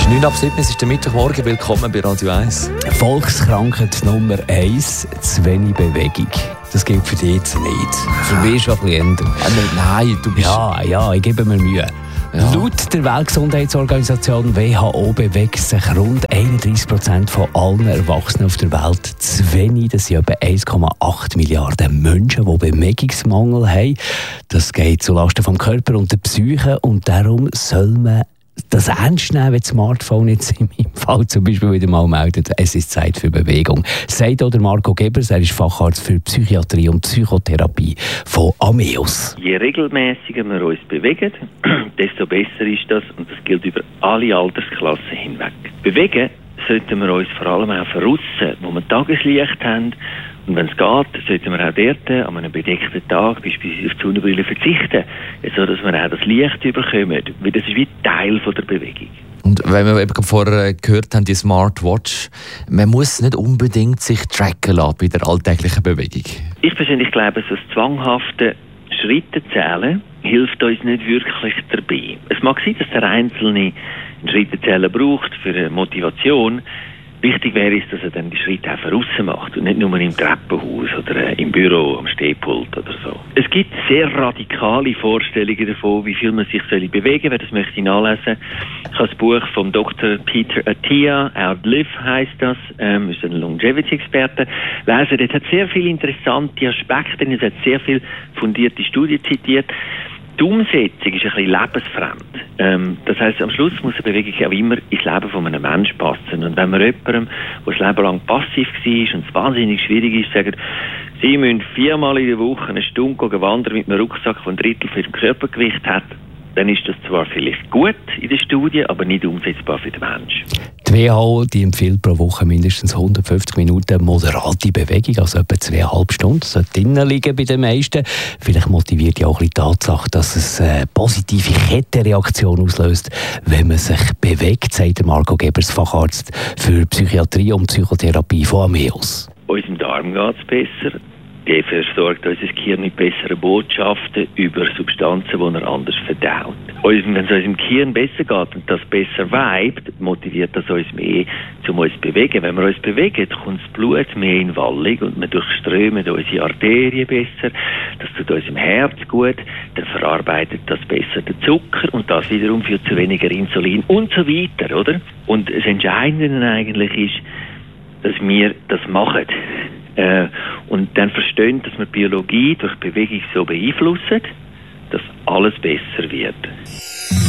9 ab 7, es ist der Mittwochmorgen. Willkommen bei Radio 1. Volkskrankheit Nummer 1, zu wenig Bewegung. Das gilt für dich jetzt nicht. Für mich schon ein bisschen ändern. Nein, du bist... Ja, ich gebe mir Mühe. Ja. Laut der Weltgesundheitsorganisation WHO bewegt sich rund 31% von allen Erwachsenen auf der Welt zu wenig. Das sind etwa 1,8 Milliarden Menschen, die Bewegungsmangel haben. Das geht zulasten vom Körper und der Psyche und darum soll man das ernst nehmen, wenn das Smartphone jetzt in meinem Fall zum Beispiel wieder mal meldet, es ist Zeit für Bewegung. Sagt auch der Marco Gebers, er ist Facharzt für Psychiatrie und Psychotherapie von Ameos. Je regelmäßiger wir uns bewegen, desto besser ist das und das gilt über alle Altersklassen hinweg. Bewegen sollten wir uns vor allem auch draussen, wo wir Tageslicht haben. Und wenn es geht, sollten wir auch dort an einem bedeckten Tag beispielsweise auf die Sonnenbrille verzichten, sodass wir auch das Licht bekommen, weil das ist wie Teil von der Bewegung. Und wenn wir eben vorher gehört haben, die Smartwatch, man muss nicht unbedingt sich tracken lassen bei der alltäglichen Bewegung. Ich persönlich glaube, das zwanghafte Schritte zählen hilft uns nicht wirklich dabei. Es mag sein, dass der Einzelne Schritte zählen braucht für eine Motivation. Wichtig wäre es, dass er dann die Schritte auch draussen macht und nicht nur im Treppenhaus oder im Büro, am Stehpult oder so. Es gibt sehr radikale Vorstellungen davon, wie viel man sich bewegen soll. Das möchte ich nachlesen. Ich habe das Buch vom Dr. Peter Attia, Outlive heisst das, ist ein Longevity-Experte. Lesen, dort hat sehr viele interessante Aspekte, es hat sehr viele fundierte Studien zitiert. Die Umsetzung ist ein bisschen lebensfremd. Das heisst, am Schluss muss eine Bewegung auch immer ins Leben von einem Menschen passen. Und wenn man jemandem, der das Leben lang passiv war und es wahnsinnig schwierig ist, sagt, Sie müssen 4-mal in der Woche eine Stunde wandern mit einem Rucksack, der ein Drittel für das Körpergewicht hat, dann ist das zwar vielleicht gut in der Studie, aber nicht umsetzbar für den Menschen. Die WHO die empfiehlt pro Woche mindestens 150 Minuten moderate Bewegung, also etwa 2,5 Stunden. Das sollte drinnen liegen bei den meisten. Vielleicht motiviert ja auch die Tatsache, dass es eine positive Kettenreaktion auslöst, wenn man sich bewegt, sagt Marco Gebers, Facharzt für Psychiatrie und Psychotherapie von Ameos. Unserem Darm geht es besser. Der versorgt unser Gehirn mit besseren Botschaften über Substanzen, die er anders verdaut. Wenn es unserem Gehirn besser geht und das besser weibt, motiviert das uns mehr, uns zu bewegen. Wenn wir uns bewegen, kommt das Blut mehr in Wallung und wir durchströmen unsere Arterien besser. Das tut unserem Herz gut, dann verarbeitet das besser den Zucker und das wiederum führt zu weniger Insulin und so weiter, oder? Und das Entscheidende eigentlich ist, dass wir das machen. Und dann verstehen, dass wir Biologie durch Bewegung so beeinflussen, dass alles besser wird.